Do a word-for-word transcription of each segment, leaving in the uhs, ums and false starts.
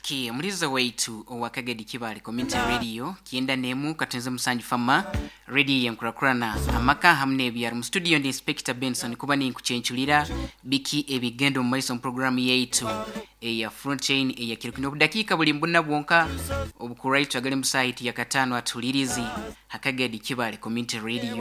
Okay, muliza waitu owakagedi kibali community radio kienda nemu katunze musanji fama radio yankuраkurana amaka hamne ebyaro mu studio ndi Inspector Benson kuba ni nkuchenchulira biki ebigendo mu maiso program yaitu eya front chain eya kirukino dakika buli mbuna bwonka obukuraito agali mu site ya katano atulirizi hakagedi kibali community radio.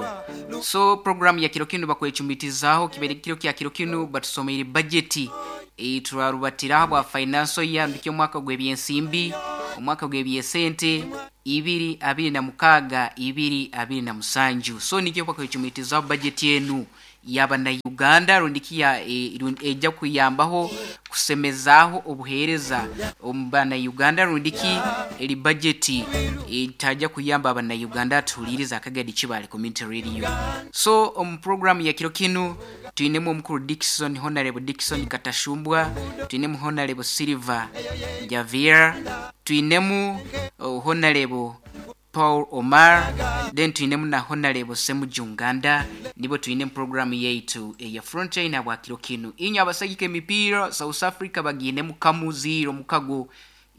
So program ya kirukino bakwechumitizaho kibere kiro kya kirukino batusomere budget e turarubatira abo financial ya ndikyo mwaka gwebyensimbi omwaka gwebyesente ibiri abiri na mukaga ibiri abiri na musanju. So nikyo bakwechumitizaho budget yenu yaba na Uganda rundikia eja e, kuyambaho kusemezaho obuhereza ombana Uganda rundiki eli budget itajja kuyamba abana Uganda tuliriza akagadi kibale community radio. So um program ya kiro kinu tuinemu mkuru Dickson Honorable Dickson Katashumbwa, tuinemu Honorable Silver Javier, tuinemu uh, Honorable Paul Omar, then tuinemu na Honorable Semu Junganda. Nibo tuinemu program yaitu e ya front chain aba kiro kinu inyo abasagike mipira South Africa baginemu kamu zero mukago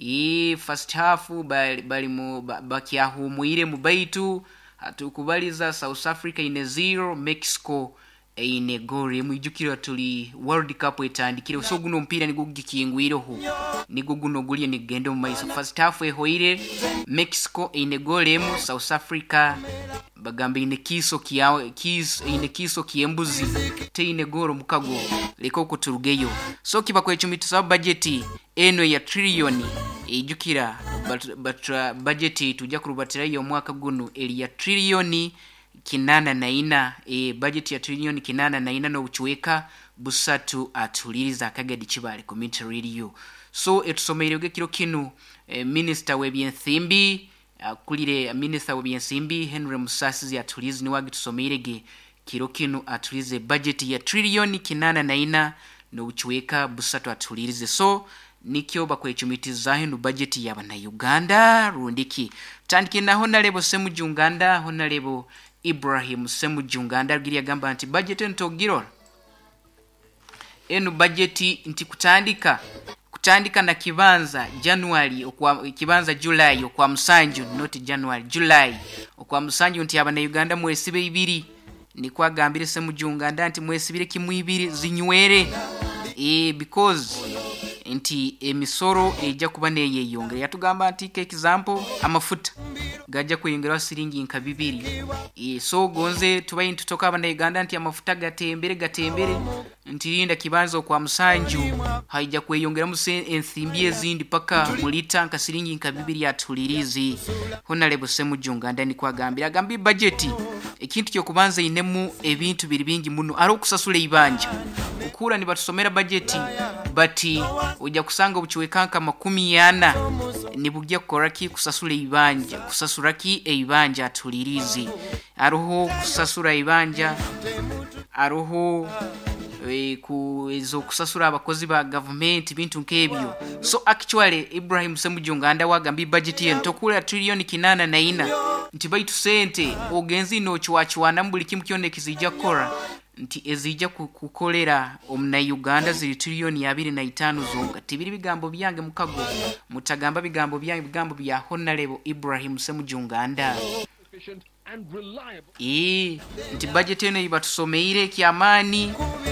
e first half bali, bali mu bakiahu muire mu baitu atukubaliza South Africa ine zero Mexico ine gori mwijukiro tuli World Cup etandikire so guno mpira ni gugikingwiro ho ni guguno guliye ni gendo mu maiso first half ehoire Mexico ine gole mu South Africa bagambe ine kiso kiya kiso ine kiso kiembuzi te ine goro mukago leko kuturugeyo. So kiba kwechumita budget eno ya trillion ejukira but, but uh, budget tujja kurubatira yo mwaka guno eli ya trillion kinana na ina e budget ya trillion kinana na ina no uchuweka busatu atuliriza akagadi kibale community radio. So etusomeiroge kiro kinu e, minister webyensimbi akulire minister webyensimbi Henry Musasizi atulizi ni wagi tusomeirege kiro kinu atulize budget ya trillion kinana na ina no uchuweka busatu atulirize. So nikyo bakwechumitiza hino budget ya bana Uganda rundiki tandiki na Honorable Semu Junganda Honorable Ibrahim Semu Junganda giri agamba anti budget ntogiro eno budget nti kutandika kutandika na kibanza January okwa kibanza July okwa musanju not January July okwa musanju nti abana Uganda mwesibe ibiri ni kwa gambire Semu Junganda nti mwesibire kimu ibiri zinywere e because nti emisoro eja kuba neye yongere yatugamba anti ke example amafuta gaja kuyongera siringi nka bibiri e so gonze tubayi tutoka abana Uganda nti amafuta gatembere gatembere nti linda kibanzo kwa musanju haija kweyongera muse ensimbi ezindi paka mulita nka siringi nka bibiri atulirizi. Honorable Semu Junganda ni kwa gambira agambi budget ekintu kyo kubanza inemu ebintu biri bingi muno ari okusasula ibanja ukura ni batusomera budget bati ujja kusanga ubuchiwekanka makumi yana ni bugya koraki kusasula ibanja kusasuraki eibanja atulirizi aruho kusasura ibanja aruho e, ku ezo kusasura abakozi ba government bintu nkebyo. So actually Ibrahim Semu Junganda wagambi budget ye ntokula trillion kinana na ina nti baitu sente ogenzi no chwachwana mbuli kimu kyone kizija kora nti ezija kukolera omna Uganda ziri trillion abiri na itano zonga tibiri bigambo byange mukago mutagamba bigambo byange bigambo bya Honorable Ibrahim Semu Junganda eh nti budget eno ibatusomeire kiamani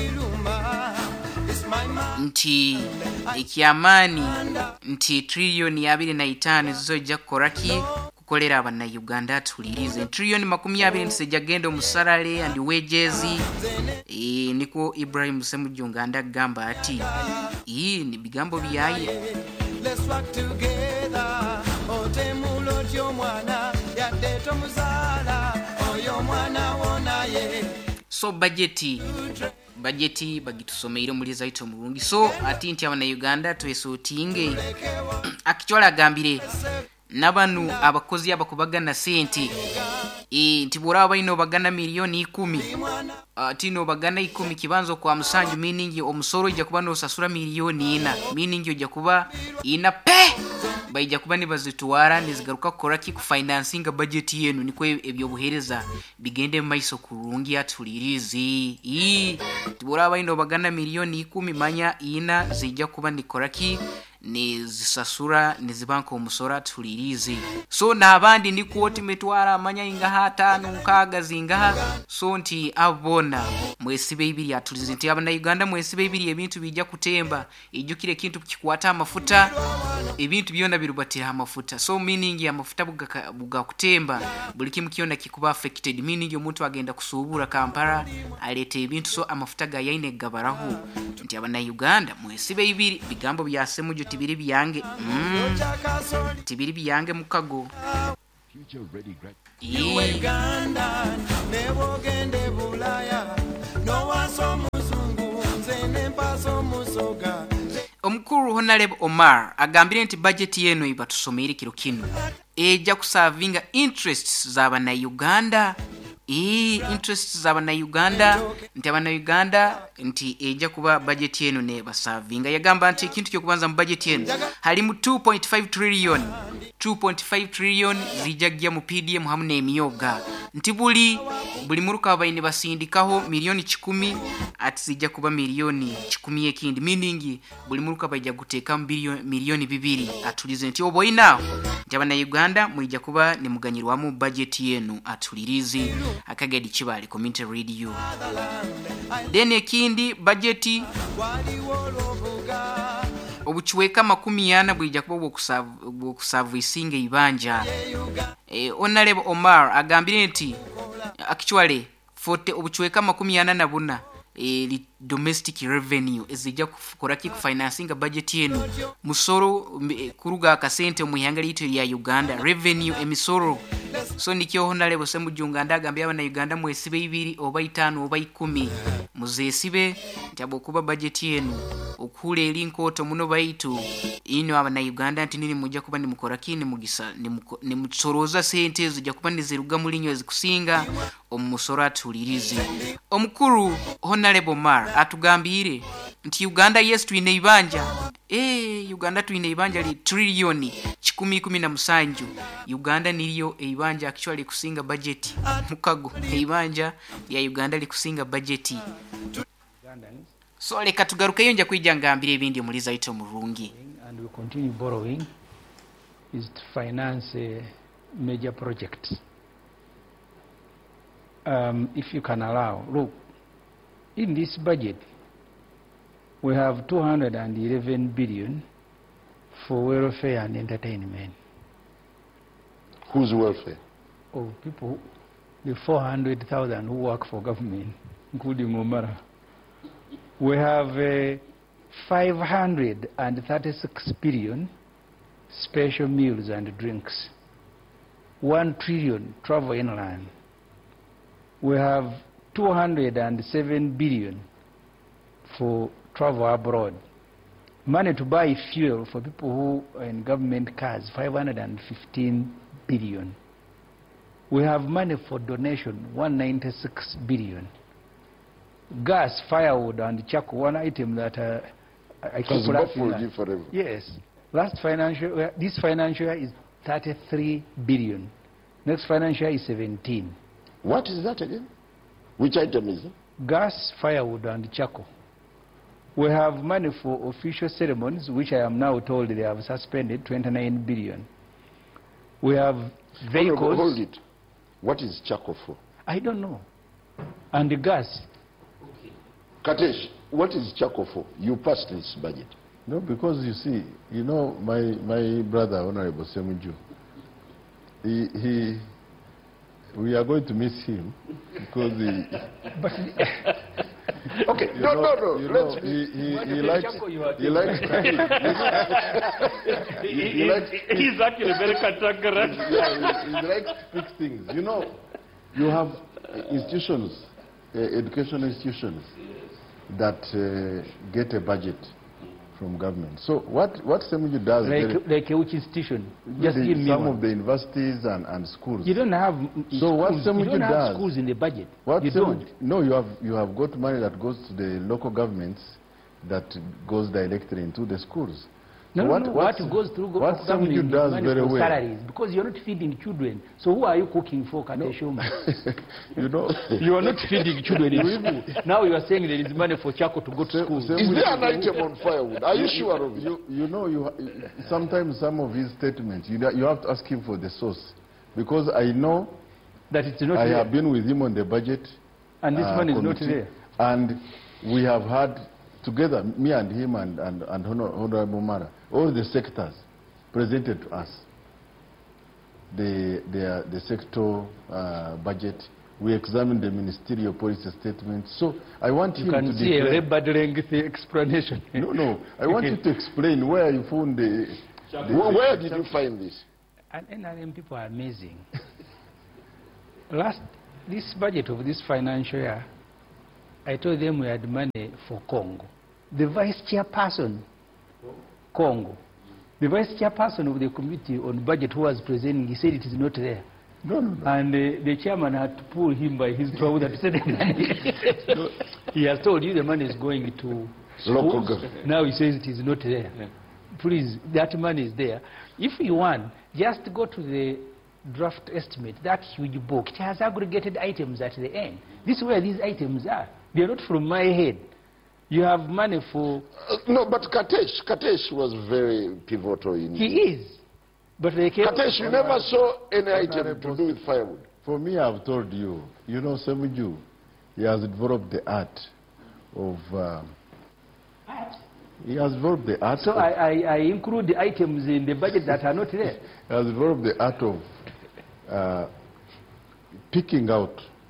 nti ikiamani nti trillion abiri na itano zizoja koraki kukolera abana Uganda tulirize trillion makumi abiri nseja gendo musarale and wages e niko Ibrahim Semu Junganda gamba ati e ni bigambo byaye let's work together otemulo tyo mwana yadeto muzala oyo mwana wonaye. So budget budget bagitusomeire muliza ito mulungi. So ati nti abana Uganda twesotinge akichola gambire nabanu abakozi abakubagana sente e ntibura bayino bagana milioni ikumi ati no bagana ikumi kibanzo kwa musanju meaning omusoro ija kuba no sasura milioni ina meaning ija kuba ina pe baija kuba ni bazitwara nizigaruka koraki ku financing budget yenu niko ebyo buhereza bigende maiso kurungi atulirizi e tibura bayino bagana milioni ikumi manya ina zija kuba ni koraki nezisasura nezibanka omusoro atulirize. So n'abandi ni kwoti metwara amanya ingaha atano nkaga zingaha so nti abona mwesibe ibiri atulize nti abana Uganda mwesibe ibiri ebintu bijja kutemba ijukire kintu kikwata amafuta ebintu byona birubatira amafuta. So meaning ya mafuta buga, buga kutemba buli kimu kiona kikuba affected, meaning omuntu agenda kusubura Kampala alete ebintu so amafuta ga yaine gabaraho nti abana Uganda mwesibe ibiri bigambo byasemu jo tibiri byange mm. tibiri byange mukago Uganda nebo gende bulaya no waso muzungu nze nempaso musoga. Omukuru Honorable Omar agambire nti budget yeno ibatusomere kiro kino eja kusavinga interests z'abana Uganda. E interests z'abana Uganda nti abana Uganda nti eja kuba budget yenu ne basavinga. Yagamba nti kintu kyo kubanza mu budget yenu halimu two point five trillion two point five trillion zijagya mu P D M hamwe n'emyoga nti buli buli muruka abaine basindikaho milioni kikumi ati zijja kuba milioni kikumi ekindi, meaning buli muruka bajja guteka milioni bibiri atulize nti oboina nti abana Uganda mwija kuba ne muganyirwa mu budget yenu atulirize. Akagedi Kibale Community Radio. Then ekindi budget obuchweka makumi yana bwijja kuba okusavuisinga ibanja. E, Honorable Omar agambire nti actually forty obuchweka makumi yana na buna e, domestic revenue ezija kukora ki financing budget yenu musoro e, kuruga akasente mu ihanga lito ya Uganda revenue emisoro. So nikyo Honorable Semujunga ndagambye abana Uganda mwesibe ibiri oba itano oba ikumi muzesibe ntabo kuba budget yenu okule linkoto muno baitu ino abana Uganda nti nini mujja kuba ni mukora kini mugisa ni mutsoroza sente zijja kuba niziruga mulinyo ezikusinga omusoro atulirize. Omukuru Honorable Mar atugambire nti Uganda yes tuine ibanja. Eh Uganda tuine ibanja li trillion kikumi kumi na musanju. Uganda niliyo eibanja actually kusinga budget mukago eibanja ya Uganda li kusinga budget. So leka tugaruka yonja kwijja ngambire ebindi muliza ito murungi. And we continue borrowing is to finance uh, major projects. Um, if you can allow, look, in this budget we have two hundred eleven billion for welfare and entertainment. Whose welfare? Of people, the four hundred thousand who work for government, including Omara. We have uh, five hundred thirty-six billion special meals and drinks, one trillion travel inland. We have two hundred seven billion for travel abroad. Money to buy fuel for people who are in government cars, five hundred fifteen billion. We have money for donation, one hundred ninety-six billion. Gas, firewood, and charcoal, one item that uh, I keep laughing forever. Yes. Last financial year, this financial year is thirty-three billion. Next financial year is seventeen. What is that again? Which item is it? Gas, firewood, and charcoal. We have money for official ceremonies, which I am now told they have suspended, twenty-nine billion. We have vehicles. Hold, hold it. What is charcoal for? I don't know. And the gas. Katesh, what is charcoal for? You passed this budget. No, because you see, you know, my, my brother, Honorable Semuju, he, he, we are going to miss him because he... But okay, you no, know, no, no, you let's... know, he, he, he he likes... He likes... he, he likes... He's actually very categorical. Yeah, he, he likes to fix things. You know, you have institutions, uh, educational institutions, that uh, get a budget from government. So what what Semuju does, Like, like which institution? Just the, give me some one. of the universities and, and schools. You don't have So what schools. Semuju You don't have does- schools in the budget. What You Semuju- don't. No, you have you have got money that goes to the local governments that goes directly into the schools. No, what, no, no. what What goes through what government Semju is does money very for well. salaries, because you're not feeding children. So who are you cooking for, Kateshuma? You know, You are not feeding children in school. Now you are saying there is money for Chako to go to school. Sem- Is there an item on firewood? Are you sure of it? You, you know, you, sometimes some of his statements, you, you have to ask him for the source. Because I know That it's not I there. have been with him on the budget. And this uh, money is not committee, there. And we have had, together, me and him and, and, and Honor- Honorable Mara, all the sectors presented to us the, the, the sector uh, budget. We examined the ministerial policy statement. So I want You him can to see a declare. labor length explanation. No, no. I want you to explain where you found the. the Where, where did you find this? And N R M people are amazing. Last, this budget of this financial year, I told them we had money for Congo. The vice chairperson, Congo, the vice chairperson of the committee on budget who was presenting, he said it is not there. No, no, no. And uh, the chairman had to pull him by his trouser to say that he has told you the money is going to Local schools. government. Now he says it is not there. Yeah. Please, that money is there. If you want, just go to the draft estimate, that huge book. It has aggregated items at the end. This is where these items are. They are not from my head. You have money for... Uh, no, but Katesh, Katesh was very pivotal in He is. But they came... Katesh, you never saw any item to do with firewood. For me, I've told you, you know, Semju, he has developed the art of. Uh, he has developed the art. So of, I, I, I include the items in the budget that are not there. He has developed the art of uh, picking out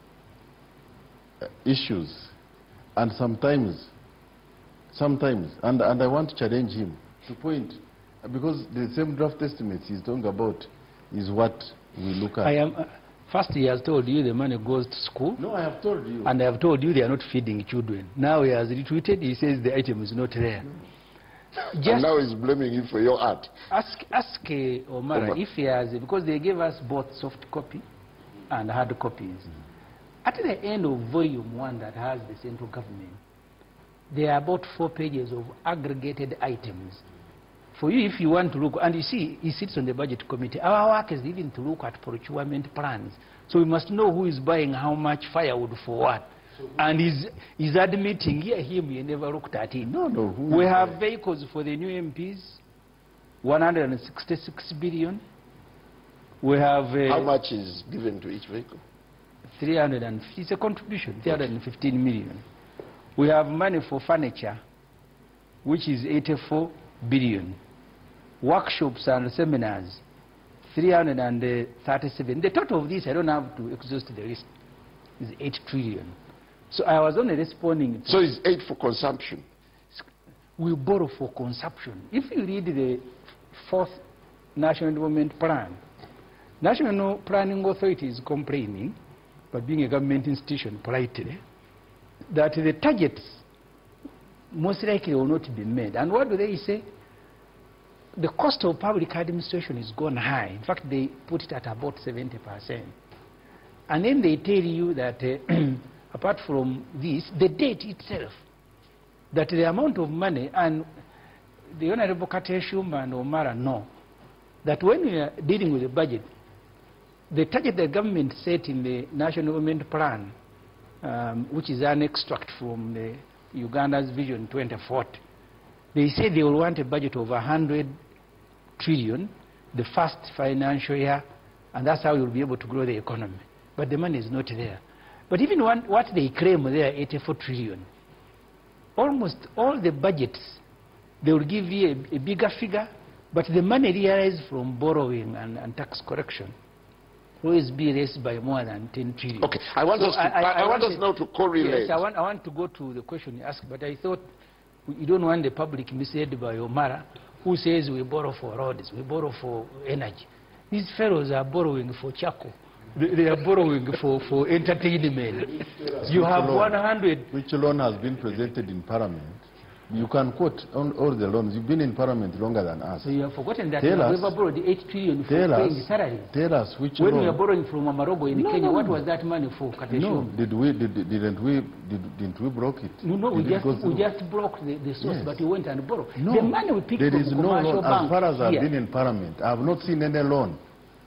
uh, issues, and sometimes, sometimes, and, and I want to challenge him to point, because the same draft estimates he's talking about is what we look at. I am... Uh, first he has told you the money goes to school. No, I have told you. And I have told you they are not feeding children. Now he has retweeted, he says the item is not there. And Just now he's blaming you for your art. ask, ask uh, Omara Omar. if he has, because they gave us both soft copy and hard copies. At the end of volume one that has the central government, there are about four pages of aggregated items. For you, if you want to look, and you see, he sits on the budget committee. Our work is even to look at procurement plans. So we must know who is buying how much firewood for what. And he's, he's admitting, hear him, you never looked at it. No, no. who We is have there? vehicles for the new M Ps, one hundred sixty-six billion. We have uh, How much is given to each vehicle? three hundred fifty, it's a contribution, three hundred fifteen million. We have money for furniture, which is eighty-four billion. Workshops and seminars, three hundred thirty-seven. The total of this, I don't have to exhaust the list, is eight trillion. So I was only responding to... So it's eight for consumption. We borrow for consumption. If you read the fourth National Development Plan, National Planning Authority is complaining, but being a government institution politely, that the targets most likely will not be made. And what do they say? The cost of public administration is gone high. In fact, they put it at about seventy percent. And then they tell you that uh, apart from this, the debt itself, that the amount of money, and the Honorable Kateshum and Omara know, that when we are dealing with the budget, the target the government set in the National Development Plan, um, which is an extract from the Uganda's Vision twenty forty, they say they will want a budget of one hundred trillion the first financial year, and that's how you'll be able to grow the economy. But the money is not there. But even one, what they claim there, eighty-four trillion, almost all the budgets, they will give you a, a bigger figure, but the money realized from borrowing and, and tax correction will always be raised by more than ten trillion. Okay, I want So us, to, I, I want us now to correlate. Yes, I want, I want to go to the question you asked, but I thought you don't want the public misled by Omara, who says we borrow for roads, we borrow for energy. These fellows are borrowing for charcoal. They, they are borrowing for, for entertainment. You have one hundred. Which loan has been presented in Parliament You can quote on all the loans. You've been in Parliament longer than us. So you have forgotten that Tell you have us. ever borrowed eight trillion for Tell paying us. salaries. Tell us which When loan. we are borrowing from Amarogo in No, Kenya, no, what no. was that money for? No, Kateshumba? did we, did, didn't we, did, didn't we broke it? No, no, we Did it just, go we through? just broke the, the source, Yes. but we went and borrowed. No, The money we picked there from is no commercial loan. banks As far as I've here. been in Parliament, I have not seen any loan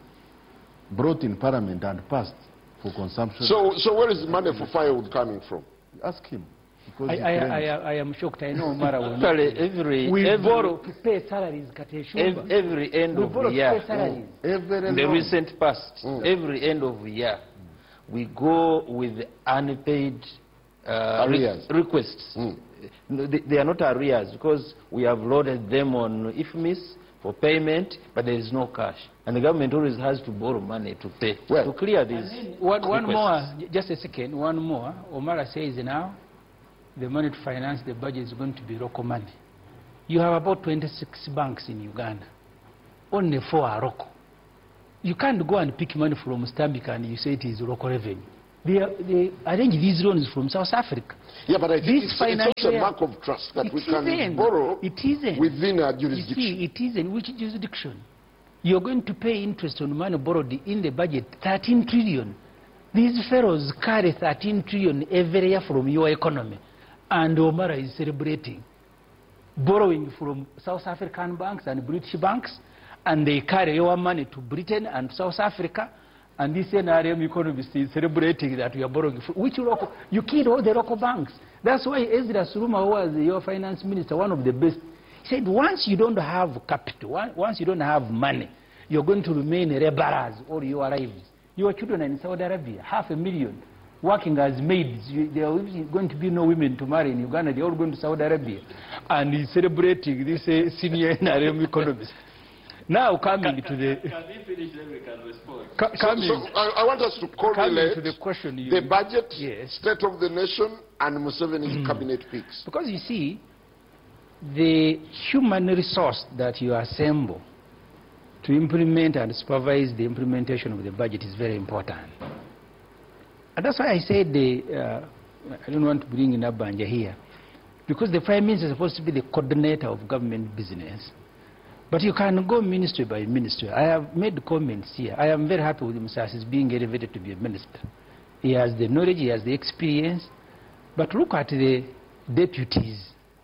brought in Parliament and passed for consumption. So, so where is the money for firewood coming from? Ask him. Because I, he I, claims- I, I am shocked. I know Mara will not. Actually, every, We every, borrow to pay salaries, Kateshumba. ev- every end We of borrow the to pay year, salaries. Every in the loan. recent past, Mm. every end of the year, we go with unpaid uh, re- Arrears. requests. Mm. No, they, they are not arrears because we have loaded them on I F M I S for payment, but there is no cash. And the government always has to borrow money to pay, Well, to clear these One, one requests. more, j- just a second, one more. Omara says now the money to finance the budget is going to be local money. You have about twenty-six banks in Uganda. Only four are local. You can't go and pick money from Stambik and you say it is local revenue. They, are, they arrange these loans from South Africa. Yeah, but I think This it's, it's also financial- a mark of trust that It we can isn't. borrow It isn't. within our You jurisdiction. see, it is in which jurisdiction? You're going to pay interest on money borrowed in the budget, thirteen trillion. These fellows carry thirteen trillion every year from your economy. And Omara is celebrating. Borrowing from South African banks and British banks, and they carry your money to Britain and South Africa. And this N R M economist is celebrating that we are borrowing. From, which local? You killed all the local banks. That's why Ezra Suruma was your finance minister, one of the best. He said, once you don't have capital, on- once you don't have money, you're going to remain laborers all your lives. Your children are in Saudi Arabia, half a million, working as maids. You, there are going to be no women to marry in Uganda. They're all going to Saudi Arabia. And he's celebrating this uh, senior N R M economist. Now coming to the... Can we finish then we can respond? co- So, coming, so I, I want us to coming correlate to the question you... the budget, Yes. state of the nation, and Museveni's cabinet picks. Because you see, the human resource that you assemble to implement and supervise the implementation of the budget is very important. And that's why I said, the, uh, I don't want to bring in Abanja here, because the Prime Minister is supposed to be the coordinator of government business. But you can go ministry by ministry. I have made comments here. I am very happy with Musasi's being elevated to be a minister. He has the knowledge, he has the experience. But look at the deputies.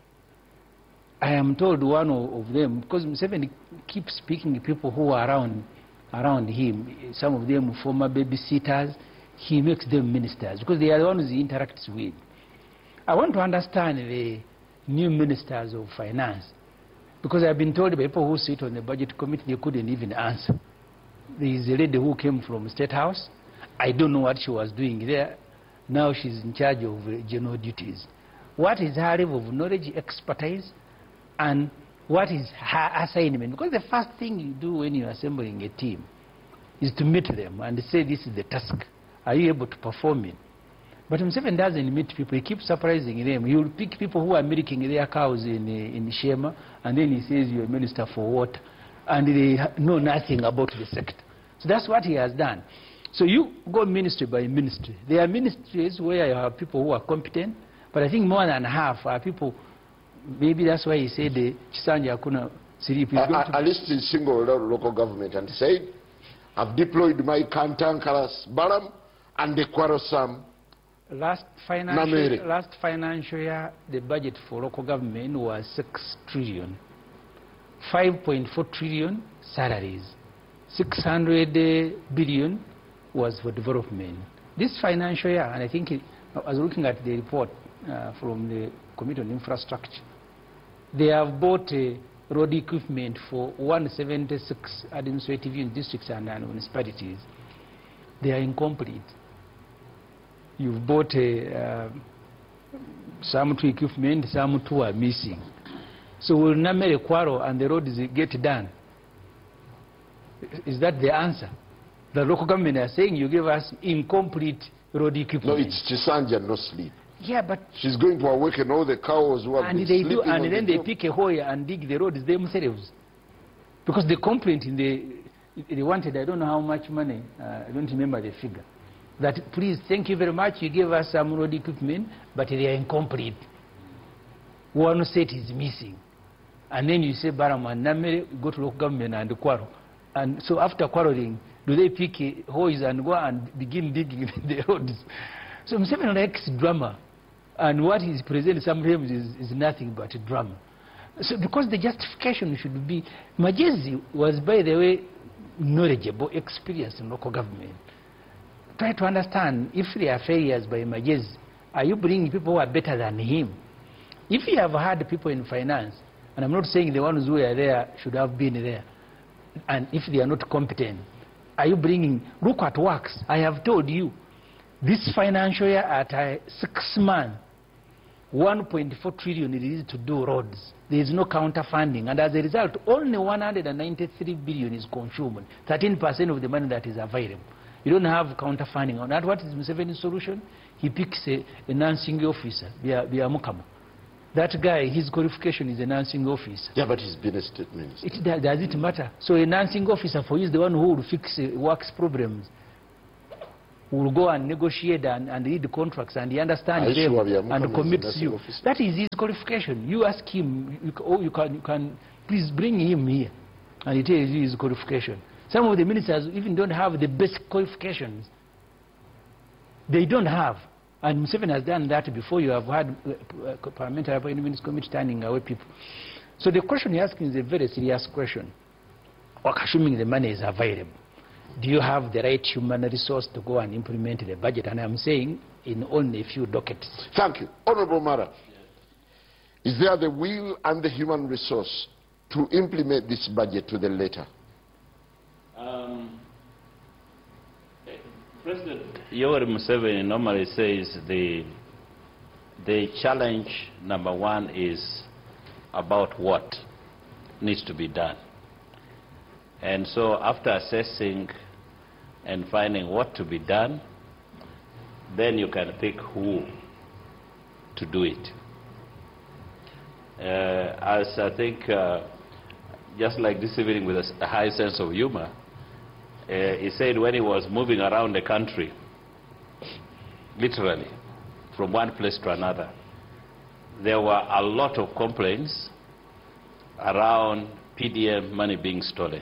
I am told one of, of them, because Museveni keeps speaking to people who are around, around him, some of them former babysitters, he makes them ministers, because they are the ones he interacts with. I want to understand the new ministers of finance, because I've been told by people who sit on the budget committee, they couldn't even answer. There is a lady who came from State House. I don't know what she was doing there. Now she's in charge of uh, general duties. What is her level of knowledge, expertise, and what is her assignment? Because the first thing you do when you're assembling a team is to meet them and say, this is the task. Are you able to perform it? But Museveni doesn't meet people. He keeps surprising them. He will pick people who are milking their cows in, uh, in Shema, and then he says, you're a minister for water. And they ha- know nothing about the sector. So that's what he has done. So you go ministry by ministry. There are ministries where you have people who are competent, but I think more than half are people, maybe that's why he said the Chisanja Akuna Siripi is I, going I, to I listed single local government and said, I've deployed my Kantankaras Baram and the Kwarosam. Last financial, Namere. last financial year, the budget for local government was six trillion. five point four trillion salaries. six hundred billion was for development. This financial year, and I think it, I was looking at the report uh, from the Committee on Infrastructure, they have bought uh, road equipment for one hundred seventy-six administrative units, districts and, and municipalities. They are incomplete. You've bought uh, uh, some two equipment, some two are missing. So we'll not make a quarrel and the roads get done. Is that the answer? The local government are saying you give us incomplete road equipment. No, it's Chisanja, no sleep. Yeah, but She's going to awaken all the cows who have and been they sleeping do, on and the then they job. pick a hole and dig the roads themselves, because the complaint in the they wanted, I don't know how much money, uh, I don't remember the figure. That please, thank you very much, you gave us some road equipment, but they are incomplete. one state is missing. And then you say Baram and Namere go to local government and quarrel. And so after quarreling, do they pick a hose and go and begin digging the roads? So Museveni likes drama. And what he's presenting sometimes is, is nothing but drama. So because the justification should be, Magezi was, by the way, knowledgeable, experienced in local government. Try to understand, if there are failures by Magezi, are you bringing people who are better than him? If you have had people in finance, and I'm not saying the ones who are there should have been there, and if they are not competent, are you bringing, look at works. I have told you, this financial year at uh, six months, one point four trillion is needed to do roads. There is no counter funding, and as a result, only one hundred ninety-three billion is consumed, thirteen percent of the money that is available. You don't have counter funding on that. What is Museveni's solution? He picks a, a nursing officer, Bia Mukama. That guy, his qualification is a nursing officer. Yeah, but he's been a state minister. It, does it matter? So a nursing officer for you is the one who will fix uh, works problems. Will go and negotiate and, and read the contracts, and he understands them sure and commits you. Officer? That is his qualification. You ask him, you, oh, you can, you can please bring him here, and he tells you his qualification. Some of the ministers even don't have the basic qualifications. They don't have. And Museveni has done that before. You have had uh, parliamentary appointments committee turning away people. So the question you're asking is a very serious question. Assuming the money is available, do you have the right human resource to go and implement the budget? And I'm saying in only a few dockets. Thank you. Honorable Mara, is there the will and the human resource to implement this budget to the letter? Um, President Yoweri Museveni normally says the, the challenge number one is about what needs to be done. And so after assessing and finding what to be done, then you can pick who to do it. Uh, as I think, uh, just like this evening with a high sense of humor, uh, he said when he was moving around the country, literally, from one place to another, there were a lot of complaints around P D M money being stolen.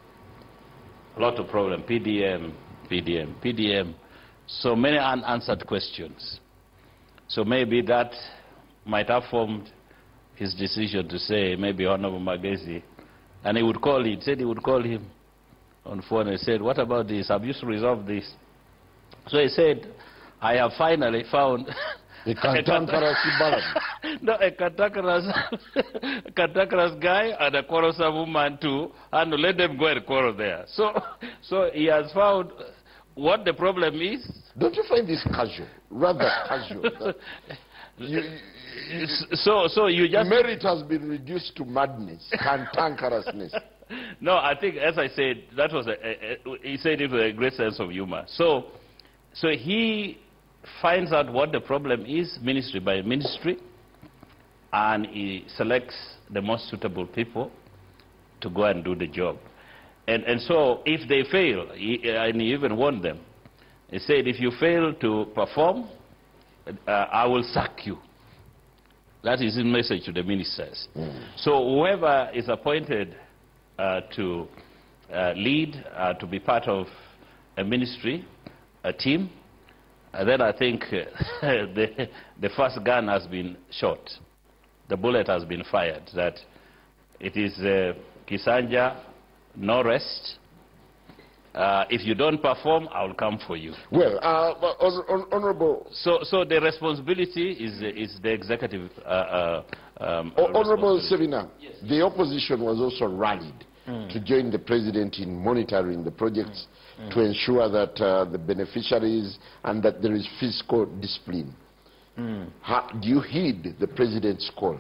A lot of problem, P D M, P D M, P D M. So many unanswered questions. So maybe that might have formed his decision to say, maybe Honorable Magezi, and he would call, he said he would call him on phone and said, what about this? Have you resolved this? So he said, I have finally found The cantankerous Balam. No, a cantankerous, cantankerous guy and a quarrelsome woman too, and let them go and quarrel there. So, so he has found what the problem is. Don't you find this casual, rather casual? You, you, so, so you just merit has been reduced to madness, cantankerousness. No, I think, as I said, that was a, a, a, he said it with a great sense of humor. So, so he finds out what the problem is, ministry by ministry, and he selects the most suitable people to go and do the job. And, and so if they fail, he, and he even warned them, he said, if you fail to perform, uh, I will sack you. That is his message to the ministers. Mm. So whoever is appointed uh, to uh, lead, uh, to be part of a ministry, a team, and then I think uh, the, the first gun has been shot. The bullet has been fired. That it is uh, Kisanja, no rest. Uh, if you don't perform, I will come for you. Well, uh, hon Honorable... So, so the responsibility is, is the executive uh, uh, um, Honorable Sevina, yes. The opposition was also rallied mm. to join the president in monitoring the projects mm. to ensure that uh, the beneficiaries and that there is fiscal discipline. Mm. How, do you heed the president's call?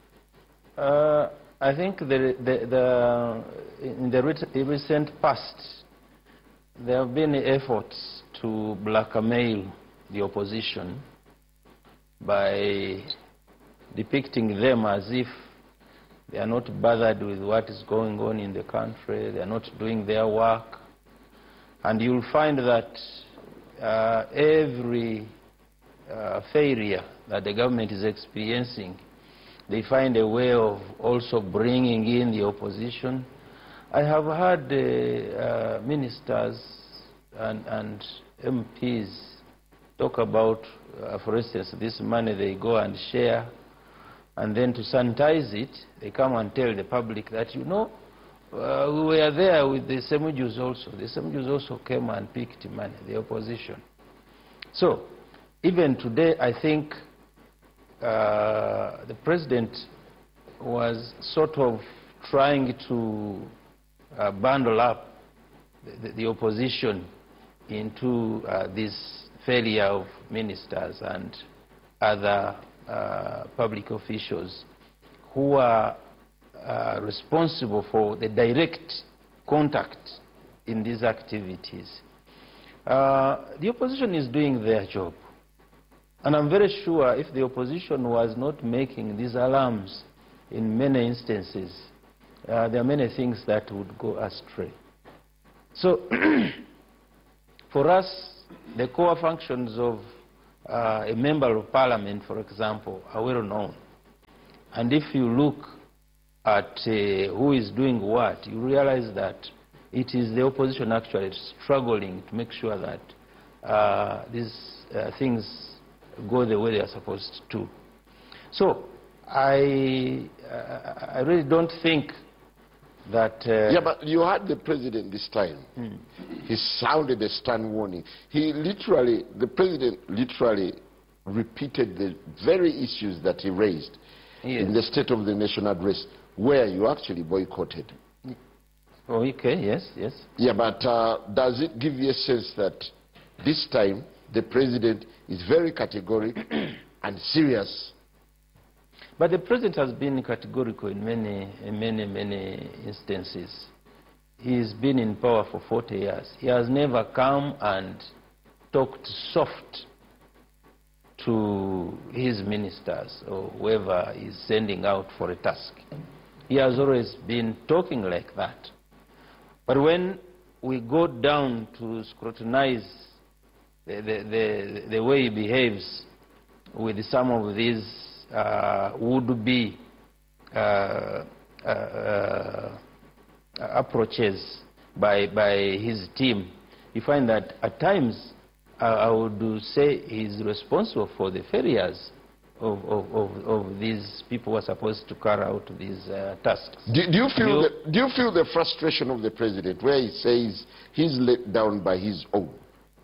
Uh, I think the, the, the, in the recent past, there have been efforts to blackmail the opposition by depicting them as if they are not bothered with what is going on in the country, they are not doing their work. And you'll find that uh, every uh, failure that the government is experiencing, they find a way of also bringing in the opposition. I have heard uh, uh, ministers and, and M Ps talk about, uh, for instance, this money they go and share, and then to sanitize it, they come and tell the public that, you know, uh, we were there with the Semujus also. The Semujus also came and picked money, the opposition. So, even today, I think uh, the president was sort of trying to uh, bundle up the, the, the opposition into uh, this failure of ministers and other uh, public officials who are uh, responsible for the direct contact in these activities. Uh, the opposition is doing their job. And I'm very sure if the opposition was not making these alarms in many instances, uh, there are many things that would go astray. So, for us, the core functions of uh, a member of parliament, for example, are well known. And if you look at uh, who is doing what, you realize that it is the opposition actually struggling to make sure that uh, these uh, things go the way they are supposed to. So I, uh, I really don't think that... Uh, yeah, but you had the president this time. Hmm. He sounded a stern warning. He literally, the president literally repeated the very issues that he raised yes. in the State of the Nation address, where you actually boycotted. Oh, okay, yes, yes. Yeah, but uh, does it give you a sense that this time the president is very categorical and serious? But the president has been categorical in many, in many, many instances. He's been in power for forty years. He has never come and talked soft to his ministers or whoever is sending out for a task. He has always been talking like that. But when we go down to scrutinize the, the, the, the way he behaves with some of these uh, would-be uh, uh, uh, approaches by, by his team, you find that at times uh, I would say he's responsible for the failures Of, of, of, of these people who are supposed to carry out these uh, tasks. Do, do, you feel you, the, do you feel the frustration of the president where he says he's let down by his own?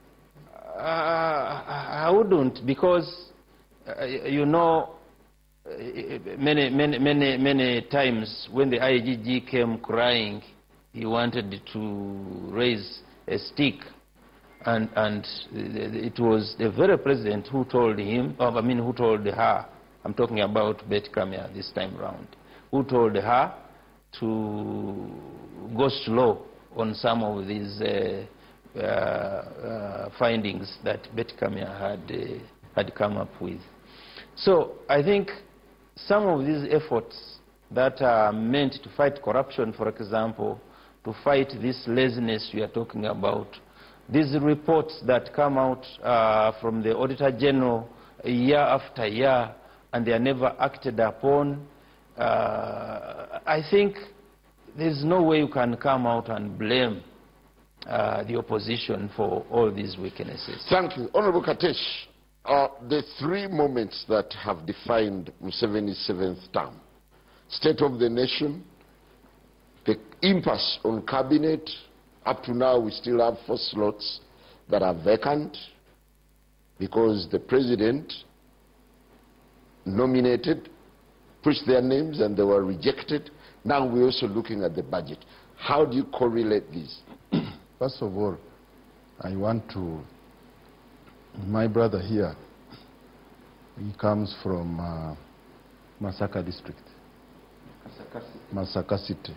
Uh, I wouldn't, because, uh, you know, many, many, many, many times when the I G G came crying, he wanted to raise a stick. And, and it was the very president who told him, or I mean who told her, I'm talking about Betty Kamya this time round, who told her to go slow on some of these uh, uh, uh, findings that Betty Kamya had, uh, had come up with. So I think some of these efforts that are meant to fight corruption, for example, to fight this laziness we are talking about, these reports that come out uh, from the Auditor General year after year and they are never acted upon, uh, I think there's no way you can come out and blame uh, the opposition for all these weaknesses. Thank you. Honorable Katesh, uh, the three moments that have defined Museveni's seventh term: State of the Nation, the impasse on cabinet. Up to now, we still have four slots that are vacant because the president nominated, pushed their names, and they were rejected. Now we're also looking at the budget. How do you correlate these? First of all, I want to, my brother here, he comes from uh, Masaka district, Masaka city.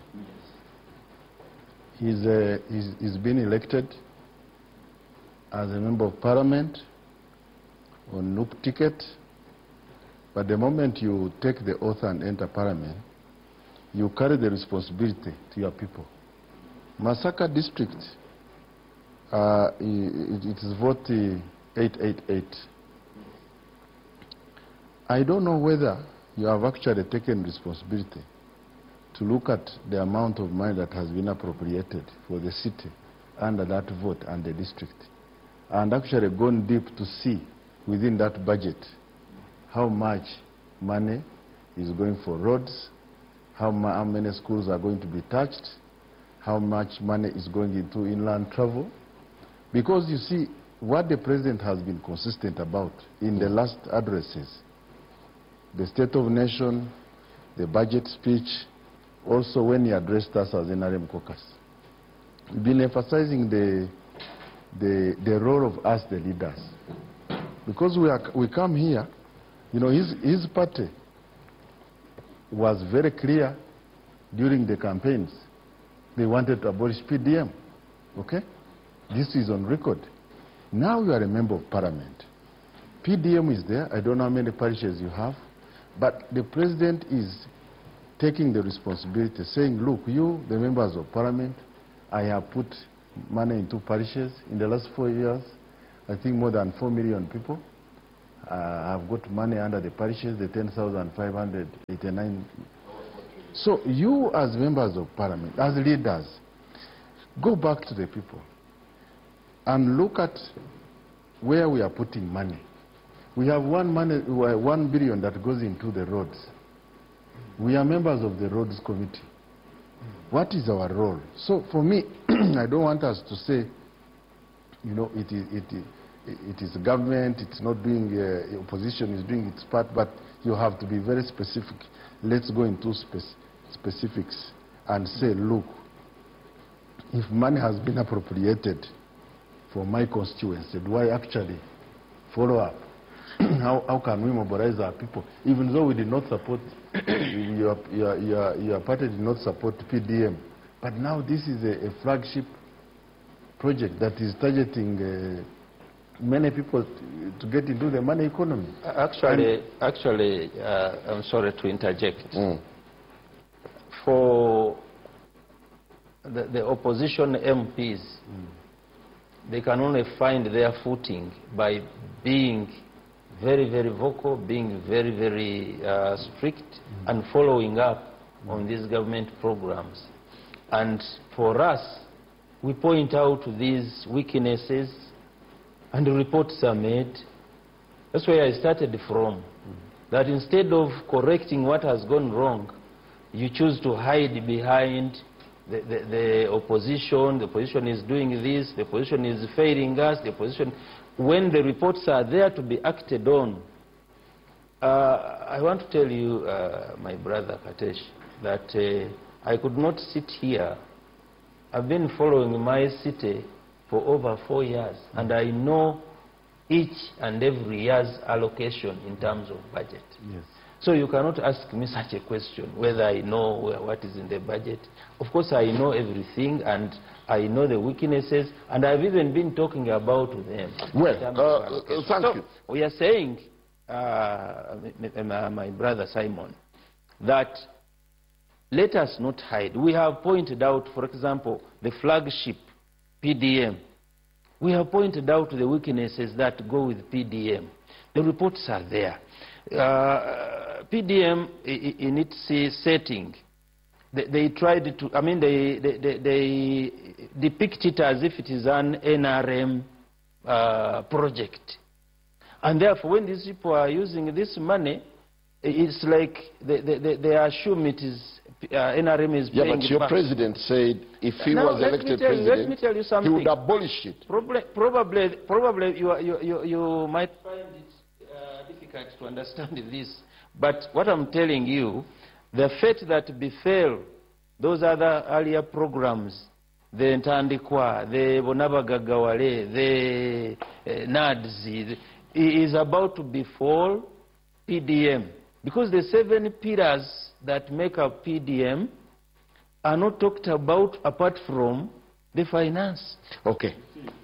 He's, uh, he's, he's been elected as a member of parliament on N U P ticket, but the moment you take the oath and enter parliament, you carry the responsibility to your people. Masaka district, uh, it, it is vote eight eight eight. I don't know whether you have actually taken responsibility to look at the amount of money that has been appropriated for the city under that vote and the district, and actually gone deep to see within that budget how much money is going for roads, how, ma how many schools are going to be touched, how much money is going into inland travel. Because you see, what the president has been consistent about in the last addresses, the State of Nation, the budget speech, also when he addressed us as N R M caucus, he's been emphasizing the, the, the role of us, the leaders. Because we, are, we come here, you know, his, his party was very clear during the campaigns. They wanted to abolish P D M, okay? This is on record. Now you are a member of parliament. P D M is there. I don't know how many parishes you have, but the president is taking the responsibility, saying, look, you, the members of parliament, I have put money into parishes in the last four years. I think more than four million people uh, have got money under the parishes, the ten thousand five hundred eighty-nine. So you as members of parliament, as leaders, go back to the people and look at where we are putting money. We have one, money, one billion that goes into the roads. We are members of the roads committee. What is our role? So for me, I don't want us to say, you know, it is, it is, it is government, it's not doing, uh, opposition is doing its part, but you have to be very specific. Let's go into spec specifics and say, look, if money has been appropriated for my constituency, do I actually follow up? how, how can we mobilize our people? Even though we did not support, your, your, your, your party did not support P D M, but now this is a, a flagship project that is targeting uh, many people to get into the money economy. Actually, and actually, uh, I'm sorry to interject. Mm. For the, the opposition M Ps, mm. they can only find their footing by being very, very vocal, being very, very uh, strict, mm. and following up mm. on these government programs. And for us, we point out these weaknesses, and the reports are made. That's where I started from. Mm. That instead of correcting what has gone wrong, you choose to hide behind the, the, the opposition. The opposition is doing this, the opposition is failing us, the opposition. When the reports are there to be acted on, uh, I want to tell you, uh, my brother Katesh, that uh, I could not sit here. I've been following my city for over four years, and I know each and every year's allocation in terms of budget. Yes. So you cannot ask me such a question, whether I know what is in the budget. Of course, I know everything, and I know the weaknesses, and I've even been talking about them. Well, uh, thank so you. We are saying, uh, my brother Simon, that let us not hide. We have pointed out, for example, the flagship P D M. We have pointed out the weaknesses that go with P D M. The reports are there. Uh, P D M, in its setting, they, they tried to, I mean, they, they, they, they depict it as if it is an N R M uh, project. And therefore, when these people are using this money, it's like they, they, they assume it is, uh, N R M is yeah, paying but it your back. president said if he now, was elected you, president, let me tell you something. he would abolish it. Probably, probably, probably you, you, you, you might find it uh, difficult to understand this. But what I'm telling you, the fate that befell those other earlier programs, the Ntandikwa, the Bonabagagawale, the uh, N A D S, is about to befall P D M. Because the seven pillars that make up P D M are not talked about apart from the finance. Okay.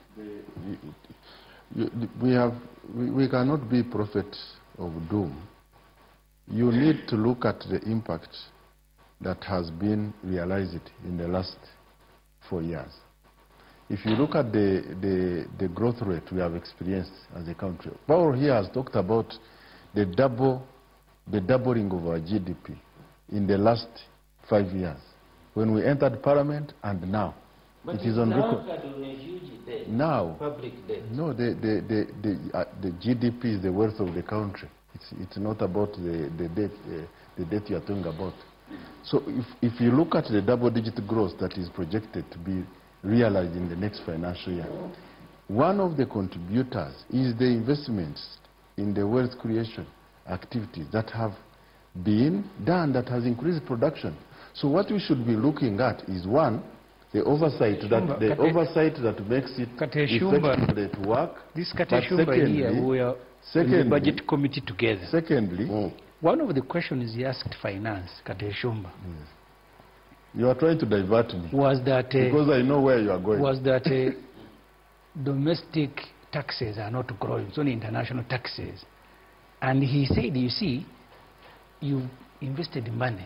We, have, we, we cannot be prophets of doom. You need to look at the impact that has been realized in the last four years. If you look at the, the, the growth rate we have experienced as a country, Paul here has talked about the double the doubling of our G D P in the last five years, when we entered Parliament and now. But it is on record. On a huge debt, now, public debt. no, the, the, the, the, uh, the G D P is the wealth of the country. It's, it's not about the, the, debt, uh, the debt you are talking about. So if, if you look at the double-digit growth that is projected to be realized in the next financial year, one of the contributors is the investments in the wealth creation activities that have been done, that has increased production. So what we should be looking at is, one, the oversight that the oversight that makes it effectively to work. This Kateshumba here, we are in the budget committee together. Secondly, mm. one of the questions he asked finance, Kateshumba, yes. You are trying to divert me. Was that uh, because I know where you are going. Was that uh, domestic taxes are not growing, it's only international taxes. And he said, you see, you invested money.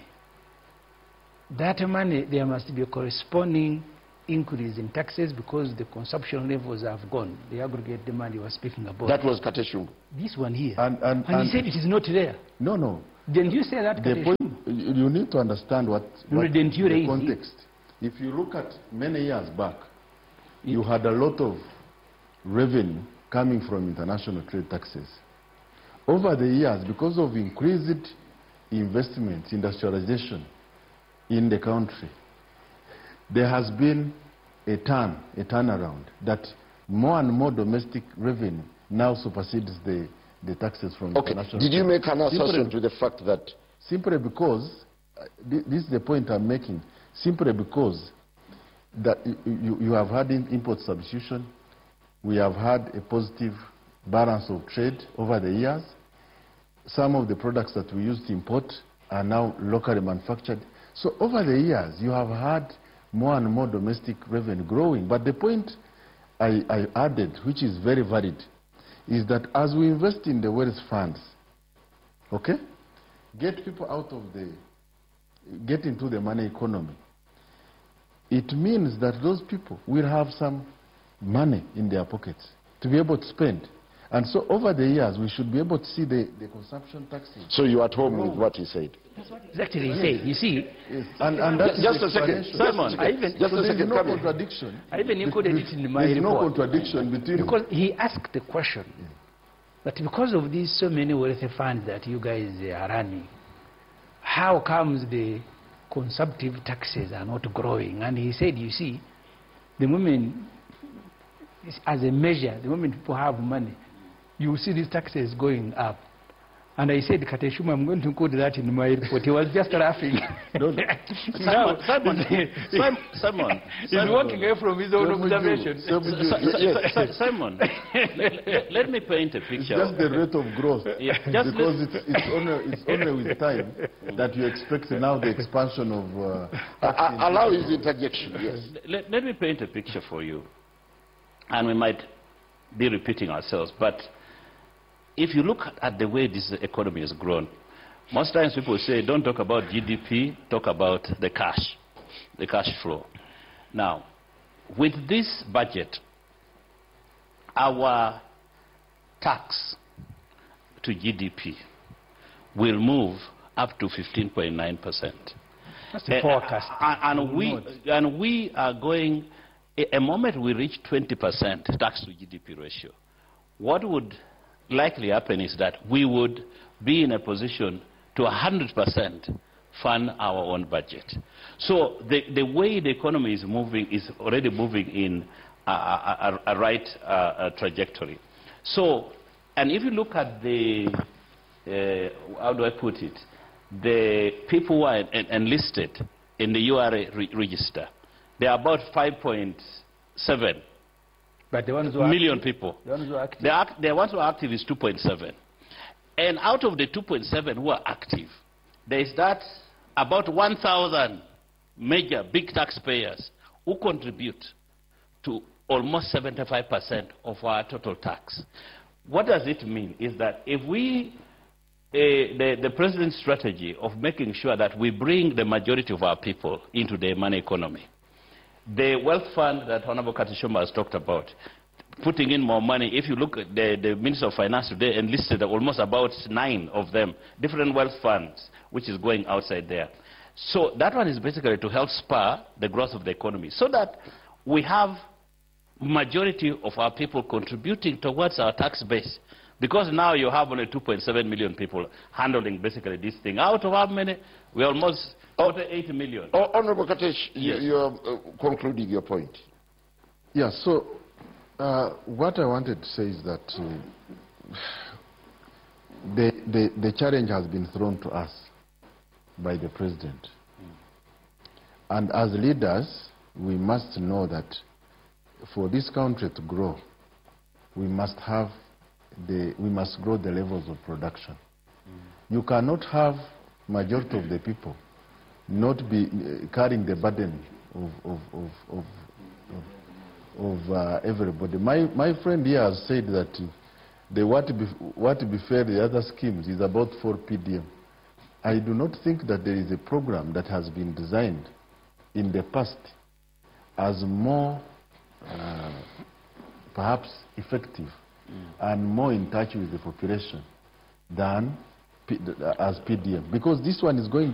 That money, there must be a corresponding increase in taxes because the consumption levels have gone. The aggregate demand you were speaking about. That was Kateshumba. This one here. And, and, and, and he said it is not there. No, no. Didn't you say that, the point, you need to understand what, what no, didn't you the raise context. It? If you look at many years back, you had a lot of revenue coming from international trade taxes. Over the years, because of increased investments, industrialization in the country, there has been a turn, a turnaround, that more and more domestic revenue now supersedes the, the taxes from okay. international. Did you make an assertion to the fact that? Simply because, uh, th this is the point I'm making, simply because that you, you have had import substitution, we have had a positive balance of trade over the years. Some of the products that we used to import are now locally manufactured. So over the years, you have had more and more domestic revenue growing. But the point I, I added, which is very valid, is that as we invest in the wealth funds, okay, get people out of the, get into the money economy, it means that those people will have some money in their pockets to be able to spend. And so over the years, we should be able to see the, the consumption taxes. So you are at home with what he said? That's what exactly he said. You see, yes. and, and that just, a second. Simon, I even, just so a second. There's no contradiction. I even included it in my There's report. no contradiction between. Because he asked the question that because of these so many wealthy funds that you guys are running, how comes the consumptive taxes are not growing? And he said, you see, the moment, as a measure, the moment people have money, you see these taxes going up. And I said, Kateshumba, I'm going to include that in my report. He was just laughing. No, no. Simon, Simon, Simon, Simon, he's walking away from his own observation. Simon, let, let me paint a picture. It's just the rate of growth. Yeah, just because it's, it's, only, it's only with time that you expect now the expansion of... Uh, uh, allow his interjection, yes. Let, let me paint a picture for you. And we might be repeating ourselves, but if you look at the way this economy has grown, most times people say, don't talk about G D P, talk about the cash, the cash flow. Now, with this budget, our tax to G D P will move up to fifteen point nine percent. That's the forecast. Uh, and, we, and we are going, a moment we reach twenty percent tax to G D P ratio, what would likely happen is that we would be in a position to one hundred percent fund our own budget. So the, the way the economy is moving is already moving in a, a, a right uh, a trajectory. So, and if you look at the, uh, how do I put it, the people who are en enlisted in the U R A re register, they are about five point seven but the ones who are million active, people. The ones who are active. The, act, the ones who are active is two point seven. And out of the two point seven who are active, there is that about one thousand major big taxpayers who contribute to almost seventy-five percent of our total tax. What does it mean is that if we, uh, the, the president's strategy of making sure that we bring the majority of our people into the money economy, the wealth fund that Honorable Kateshumba has talked about, putting in more money. If you look at the, the Minister of Finance today enlisted almost about nine of them, different wealth funds, which is going outside there. So that one is basically to help spur the growth of the economy, so that we have majority of our people contributing towards our tax base. Because now you have only two point seven million people handling basically this thing. Out of how many? We're almost oh, eighty million. Oh, Honorable Katesh, yes. you, you're uh, concluding your point. Yeah, so uh, what I wanted to say is that uh, the, the, the challenge has been thrown to us by the president. Mm. And as leaders, we must know that for this country to grow, we must have the, we must grow the levels of production. Mm. You cannot have majority of the people not be uh, carrying the burden of, of, of, of, of, of uh, everybody. My, my friend here has said that uh, the what, be, what befell the other schemes is about four P D M. I do not think that there is a program that has been designed in the past as more uh, perhaps effective mm. and more in touch with the population than P, as P D M, because this one is going